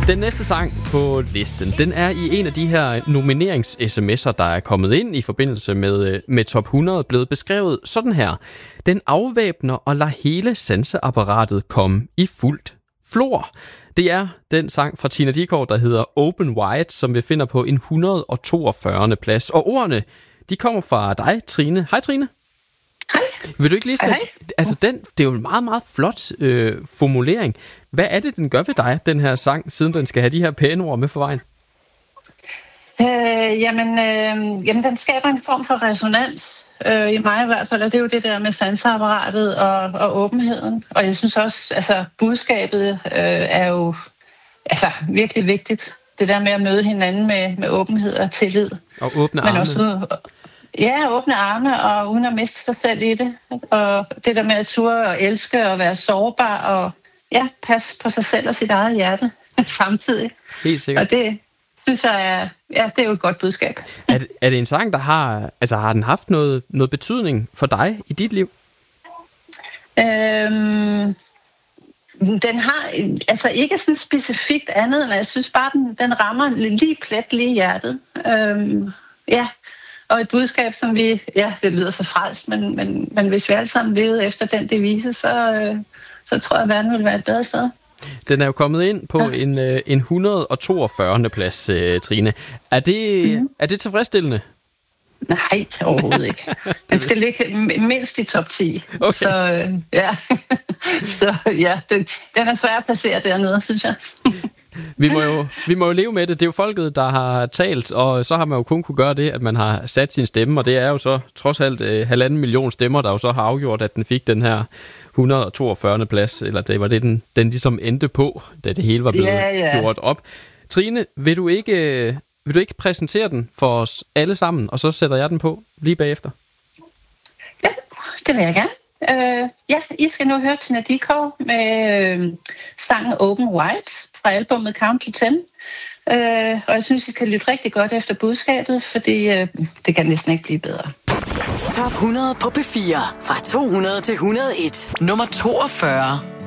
Den næste sang på listen, den er i en af de her nominerings-sms'er, der er kommet ind i forbindelse med Top 100, blevet beskrevet sådan her. Den afvæbner og lader hele sanseapparatet komme i fuldt flor. Det er den sang fra Tina Dickow, der hedder Open Wide, som vi finder på en 142. plads. Og ordene, de kommer fra dig, Trine. Hej, Trine. Hej. Vil du ikke lige sætte... Altså, det er jo en meget, meget flot formulering. Hvad er det, den gør ved dig, den her sang, siden den skal have de her pæne ord med for vejen? Jamen, den skaber en form for resonans, i mig i hvert fald, og det er jo det der med sanseapparatet og åbenheden. Og jeg synes også, altså budskabet er jo virkelig vigtigt. Det der med at møde hinanden med åbenhed og tillid. Og åbne arme. Men også, åbne arme, og uden at miste sig selv i det. Og det der med at ture og elske og være sårbar, og passe på sig selv og sit eget hjerte samtidig. Helt sikkert. Og det synes jeg det er jo et godt budskab. Er det en sang, der har den haft noget betydning for dig i dit liv? Den har altså ikke sådan specifikt andet, end jeg synes bare, den rammer lige plet lige i hjertet. Og et budskab, som vi, det lyder så frelst, men hvis vi alle sammen levede efter den devise, så tror jeg, at verden ville være et bedre sted. Den er jo kommet ind på en 142. plads, Trine. Er det tilfredsstillende? Nej, overhovedet ikke. Den skal ligge mindst i top 10. Okay. Så den er svær at placere dernede, synes jeg. Vi må jo leve med det. Det er jo folket, der har talt, og så har man jo kun kunne gøre det, at man har sat sin stemme, og det er jo så trods alt 1,5 million stemmer, der jo så har afgjort, at den fik den her 142. plads, eller det var det, den ligesom endte på, da det hele var blevet gjort op. Trine, vil du ikke præsentere den for os alle sammen, og så sætter jeg den på lige bagefter? Ja, det vil jeg gerne. I skal nu høre Tina Dickow med sangen Open Wide fra albumet Count to 10. Og jeg synes, I skal lytte rigtig godt efter budskabet, fordi det kan næsten ikke blive bedre. Top 100 på P4 fra 200 til 101. Nummer 42.